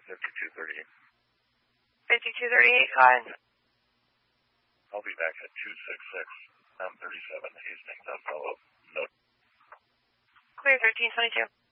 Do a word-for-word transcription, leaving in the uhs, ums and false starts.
fifty-two thirty-eight. fifty-two thirty-eight, go ahead. I'll be back at two six six M thirty-seven Hastings. I'll follow up. No. Clear thirteen twenty-two.